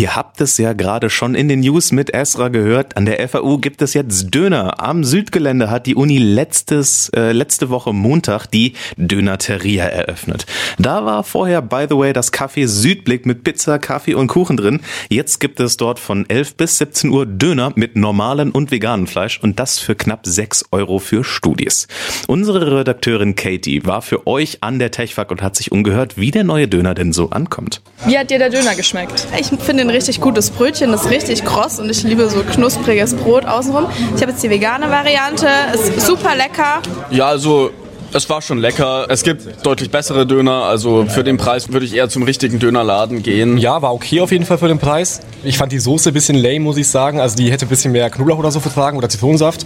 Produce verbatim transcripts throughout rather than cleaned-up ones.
Ihr habt es ja gerade schon in den News mit Esra gehört. An der F A U gibt es jetzt Döner. Am Südgelände hat die Uni letztes, äh, letzte Woche Montag die Dönerteria eröffnet. Da war vorher, by the way, das Café Südblick mit Pizza, Kaffee und Kuchen drin. Jetzt gibt es dort von elf bis siebzehn Uhr Döner mit normalem und veganem Fleisch und das für knapp sechs Euro für Studis. Unsere Redakteurin Katie war für euch an der TechFAQ und hat sich umgehört, wie der neue Döner denn so ankommt. Wie hat dir der Döner geschmeckt? Ich finde ein richtig gutes Brötchen, das ist richtig kross und ich liebe so knuspriges Brot außenrum. Ich habe jetzt die vegane Variante, ist super lecker. Ja, also es war schon lecker. Es gibt deutlich bessere Döner, also für den Preis würde ich eher zum richtigen Dönerladen gehen. Ja, war okay auf jeden Fall für den Preis. Ich fand die Soße ein bisschen lame, muss ich sagen. Also die hätte ein bisschen mehr Knoblauch oder so vertragen oder Zitronensaft.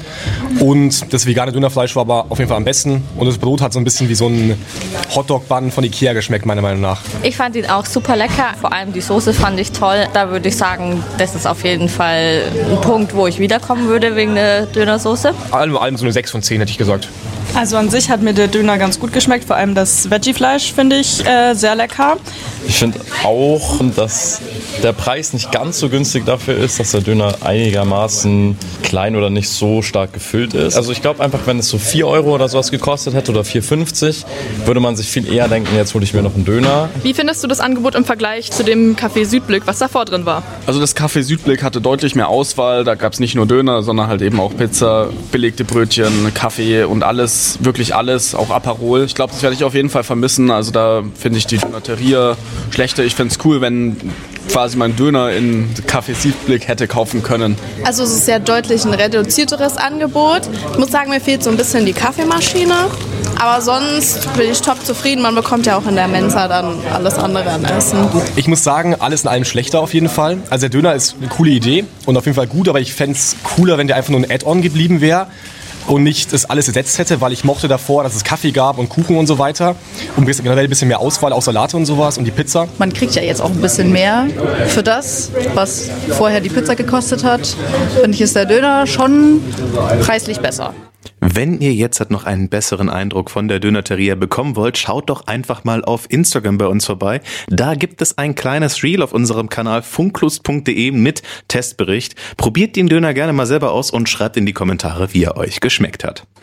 Und das vegane Dönerfleisch war aber auf jeden Fall am besten. Und das Brot hat so ein bisschen wie so ein Hotdog-Bun von Ikea geschmeckt, meiner Meinung nach. Ich fand ihn auch super lecker. Vor allem die Soße fand ich toll. Da würde ich sagen, das ist auf jeden Fall ein Punkt, wo ich wiederkommen würde wegen der Dönersoße. Allem, allem so eine sechs von zehn, hätte ich gesagt. Also an sich hat mir der Döner ganz gut geschmeckt. Vor allem das Veggie-Fleisch finde ich äh, sehr lecker. Ich finde auch, dass der Preis nicht ganz so günstig dafür ist, dass der Döner einigermaßen klein oder nicht so stark gefüllt ist. Also ich glaube einfach, wenn es so vier Euro oder sowas gekostet hätte oder vier fünfzig, würde man sich viel eher denken, jetzt hole ich mir noch einen Döner. Wie findest du das Angebot im Vergleich zu dem Café Südblick, was davor drin war? Also das Café Südblick hatte deutlich mehr Auswahl. Da gab es nicht nur Döner, sondern halt eben auch Pizza, belegte Brötchen, Kaffee und alles, wirklich alles, auch Aperol. Ich glaube, das werde ich auf jeden Fall vermissen. Also da finde ich die Dönerteria schlechter. Ich fände es cool, wenn quasi mein Döner in Café Südblick hätte kaufen können. Also es ist ja deutlich ein reduzierteres Angebot. Ich muss sagen, mir fehlt so ein bisschen die Kaffeemaschine. Aber sonst bin ich top zufrieden. Man bekommt ja auch in der Mensa dann alles andere an Essen. Ich muss sagen, alles in allem schlechter auf jeden Fall. Also der Döner ist eine coole Idee und auf jeden Fall gut, aber ich fände es cooler, wenn der einfach nur ein Add-on geblieben wäre und nicht das alles ersetzt hätte, weil ich mochte davor, dass es Kaffee gab und Kuchen und so weiter und generell ein bisschen mehr Auswahl, auch Salate und sowas und die Pizza. Man kriegt ja jetzt auch ein bisschen mehr für das, was vorher die Pizza gekostet hat. Finde ich, ist der Döner schon preislich besser. Wenn ihr jetzt noch einen besseren Eindruck von der Dönerteria bekommen wollt, schaut doch einfach mal auf Instagram bei uns vorbei. Da gibt es ein kleines Reel auf unserem Kanal funklust punkt de mit Testbericht. Probiert den Döner gerne mal selber aus und schreibt in die Kommentare, wie er euch geschmeckt hat.